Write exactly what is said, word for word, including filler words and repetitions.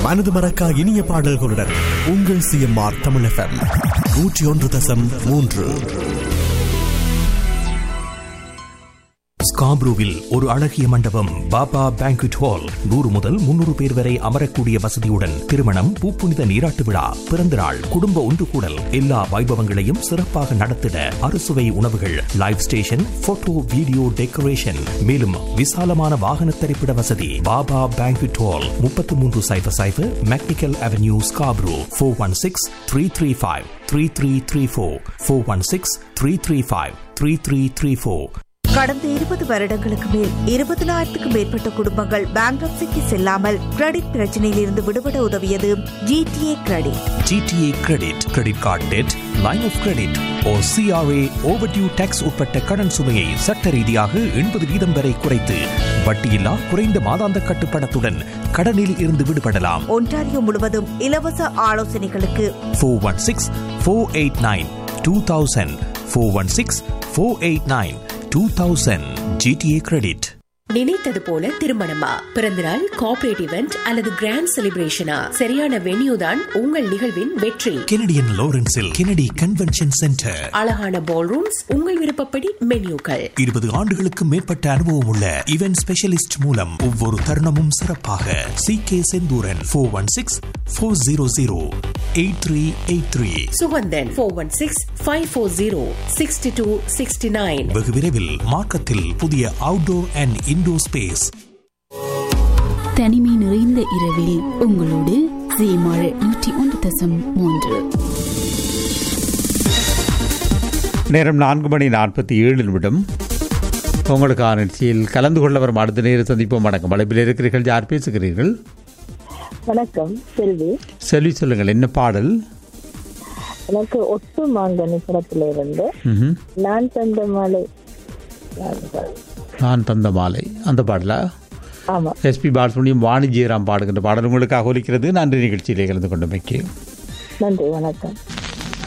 மனது மறக்கா இனிய பாடல்களுடன் உங்கள் சிஎம்ஆர் தமிழ் எஃப்எம் நூற்றி ஒன்று தசம் மூன்று. ஸ்காப்ரூவில் ஒரு அழகிய மண்டபம், பாபா பேங்க்வெட் ஹால். நூறு முதல் முன்னூறு பேர் வரை அமரக்கூடிய வசதியுடன் திருமணம், பூப்புனித நீராட்டு விழா, பிறந்தநாள், குடும்ப ஒன்று கூடல், எல்லா வைபவங்களையும் சிறப்பாக நடத்திட அறுசுவை உணவுகள், live station, photo video decoration, மேலும் விசாலமான வாகன தரிப்பிட வசதி. பாபா பேங்க்வெட் ஹால், முப்பத்தி மூன்று சைபர் சைபர் mechanical avenue, Scarborough. Four one six three three five three three three four four one six three three five three three three four. கடந்த இருபது வருடங்களுக்கு மேல் இருபதினாயிரத்துக்கும் மேற்பட்ட குடும்பங்கள் பேங்க்ரப்சிக்கு செல்லாமல் கிரெடிட் பிரச்சனையில் இருந்து விடுபட உதவியது GTA credit. GTA credit, credit card dead, line of credit O CRA overdue tax உட்பட்ட கடன் சுமையை சட்ட ரீதியாக எண்பது வீதம் வரை குறைத்து வட்டியில்லா குறைந்த மாதாந்த கட்டுப்பணத்துடன் கடனில் இருந்து விடுபடலாம். ஒன்டாரியோ முழுவதும் இலவச ஆலோசனைகளுக்கு four one six four eight nine two thousand four one six four eight nine two thousand. GTA credit. நினைத்தது போல திருமணமா, பிறந்தநாள், கார்ப்பரேட் இவெண்ட் அல்லது கிராண்ட் செலிப்ரேஷனா, சரியான வென்யூ தான் உங்கள் நிகழ்வின் வெற்றி. Canadian லாரன்ஸில் Kennedy convention centre. அழகான பால் ரூம்ஸ், உங்கள் விருப்பப்படி மென்யூக்கள். இருபது ஆண்டுகளுக்கு மேற்பட்ட அனுபவம் உள்ள இவென்ட் ஸ்பெஷலிஸ்ட் மூலம் ஒவ்வொரு தருணமும் சிறப்பாக. C K Senthuran four one six four zero zero eight three eight three. Suganthan four one six five four zero sixty two sixty nine. வெகு விரைவில் மார்க்கத்தில் புதிய அவுட்டோர் அண்ட் இன்டோர் ஸ்பேஸ். தனிமை நிறைந்த இரவில் உங்களோடு சிஎம்ஆர் நூற்றி ஒன்று தசம் மூன்று. நேரம் நான்கு மணி நாற்பத்தி ஏழு நிமிடம். உங்களுக்கான நிகழ்ச்சியில் கலந்து கொள்ள வரும் அடுத்த நேரம் சந்திப்போம். வணக்கம். அழைப்பில் இருக்கிறீர்கள், யார் பேசுகிறீர்கள்? வணக்கம், செல்வி. செல்வி, சொல்லுங்கள், என்ன பாடல்? எனக்கு ஒட்டு மாங்கனி படத்துல இருந்து நான் தந்த மாலை. நான் தந்த மாலை அந்த பாடலா? ஆமா. எஸ்பி பாலசுப்ரமணியம், வாணி ஜெயராம் பாடுகின்ற பாடல் உங்களுக்காக ஒலிக்கிறது. நன்றி நிகழ்ச்சியிலே கலந்து கொண்டமைக்கு. நன்றி, வணக்கம்.